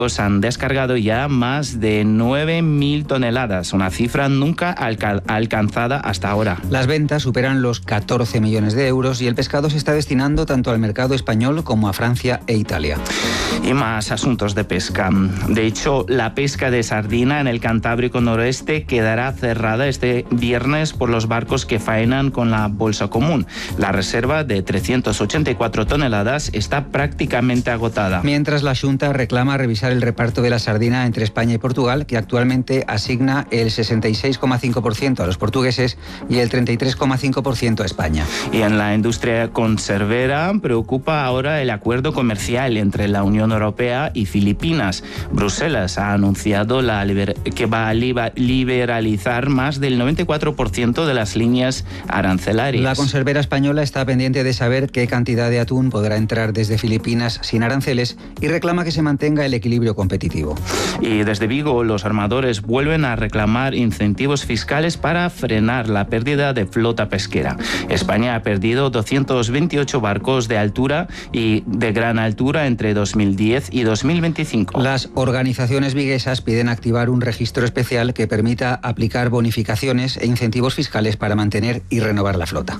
han descargado ya más de 9.000 toneladas, una cifra nunca alcanzada hasta ahora. Las ventas superan los 14 millones de euros y el pescado se está destinando tanto al mercado español como a Francia e Italia. Y más asuntos de pesca. De hecho, la pesca de sardina en el Cantábrico Noroeste quedará cerrada este viernes por los barcos que faenan con la bolsa común. La reserva de 384 toneladas está prácticamente agotada. Mientras la Xunta reclama revisar el reparto de la sardina entre España y Portugal, que actualmente asigna el 66,5% a los portugueses y el 33,5% a España. Y en la industria conservera preocupa ahora el acuerdo comercial entre la Unión Europea y Filipinas. Bruselas ha anunciado que va a liberalizar más del 94% de las líneas arancelarias. La conservera española está pendiente de saber qué cantidad de atún podrá entrar desde Filipinas sin aranceles y reclama que se mantenga el equilibrio competitivo. Y desde Vigo, los armadores vuelven a reclamar incentivos fiscales para frenar la pérdida de flota pesquera. España ha perdido 228 barcos de altura y de gran altura entre 2010 y 2025. Las organizaciones viguesas piden activar un registro especial que permita aplicar bonificaciones e incentivos fiscales para mantener y renovar la flota.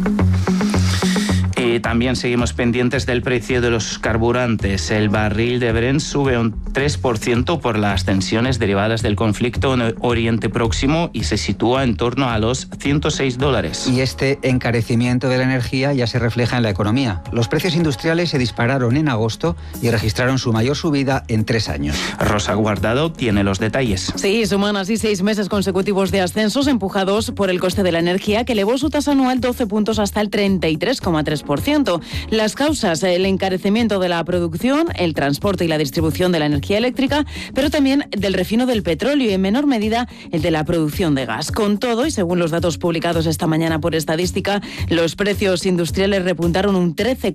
Y también seguimos pendientes del precio de los carburantes. El barril de Brent sube un 3% por las tensiones derivadas del conflicto en Oriente Próximo y se sitúa en torno a los $106. Y este encarecimiento de la energía ya se refleja en la economía. Los precios industriales se dispararon en agosto y registraron su mayor subida en 3 años. Rosa Guardado tiene los detalles. Sí, suman así 6 meses consecutivos de ascensos empujados por el coste de la energía, que elevó su tasa anual 12 puntos hasta el 33,3%. Las causas, el encarecimiento de la producción, el transporte y la distribución de la energía eléctrica, pero también del refino del petróleo y en menor medida el de la producción de gas. Con todo, y según los datos publicados esta mañana por Estadística, los precios industriales repuntaron un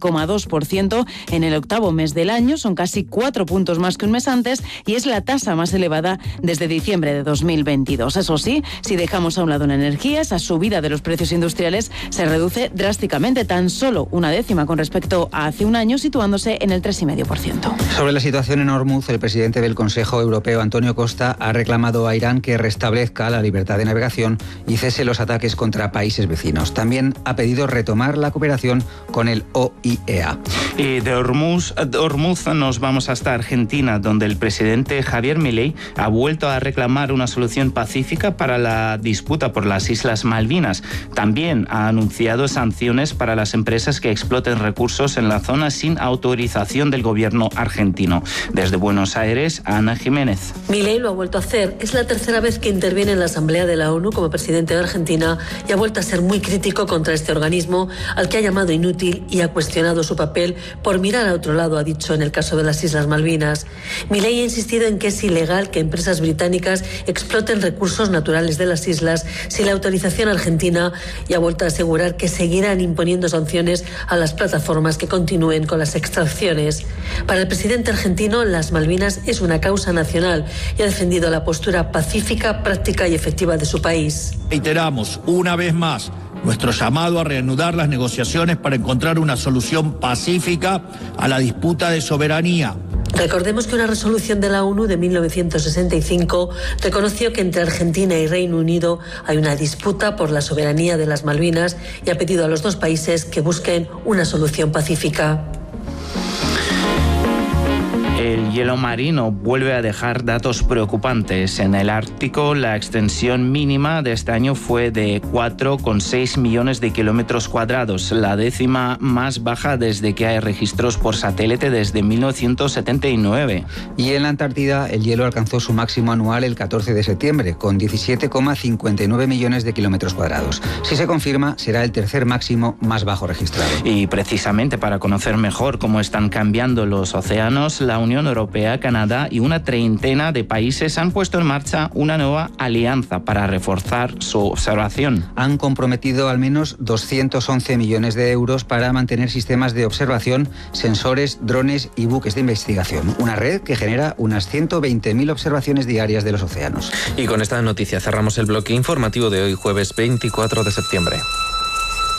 13,2% en el octavo mes del año, son casi 4 puntos más que un mes antes y es la tasa más elevada desde diciembre de 2022. Eso sí, si dejamos a un lado la energía, esa subida de los precios industriales se reduce drásticamente, tan solo una décima con respecto a hace un año, situándose en el 3,5%. Sobre la situación en Hormuz, el presidente del Consejo Europeo, Antonio Costa, ha reclamado a Irán que restablezca la libertad de navegación y cese los ataques contra países vecinos. También ha pedido retomar la cooperación con el OIEA. Y de Hormuz nos vamos hasta Argentina, donde el presidente Javier Milei ha vuelto a reclamar una solución pacífica para la disputa por las Islas Malvinas. También ha anunciado sanciones para las empresas que exploten recursos en la zona sin autorización del gobierno argentino. Desde Buenos Aires, Ana Jiménez. Milei lo ha vuelto a hacer. Es la tercera vez que interviene en la Asamblea de la ONU como presidente de Argentina y ha vuelto a ser muy crítico contra este organismo, al que ha llamado inútil y ha cuestionado su papel por mirar a otro lado, ha dicho en el caso de las Islas Malvinas. Milei ha insistido en que es ilegal que empresas británicas exploten recursos naturales de las islas sin la autorización argentina y ha vuelto a asegurar que seguirán imponiendo sanciones a las plataformas que continúen con las extracciones. Para el presidente argentino, las Malvinas es una causa nacional y ha defendido la postura pacífica, práctica y efectiva de su país. Reiteramos una vez más nuestro llamado a reanudar las negociaciones para encontrar una solución pacífica a la disputa de soberanía. Recordemos que una resolución de la ONU de 1965 reconoció que entre Argentina y Reino Unido hay una disputa por la soberanía de las Malvinas y ha pedido a los dos países que busquen una solución pacífica. El hielo marino vuelve a dejar datos preocupantes. En el Ártico, la extensión mínima de este año fue de 4,6 millones de kilómetros cuadrados, la décima más baja desde que hay registros por satélite desde 1979. Y en la Antártida, el hielo alcanzó su máximo anual el 14 de septiembre, con 17,59 millones de kilómetros cuadrados. Si se confirma, será el tercer máximo más bajo registrado. Y precisamente para conocer mejor cómo están cambiando los océanos, la Unión Europea, Canadá y una treintena de países han puesto en marcha una nueva alianza para reforzar su observación. Han comprometido al menos 211 millones de euros para mantener sistemas de observación, sensores, drones y buques de investigación. Una red que genera unas 120.000 observaciones diarias de los océanos. Y con esta noticia cerramos el bloque informativo de hoy, jueves 24 de septiembre.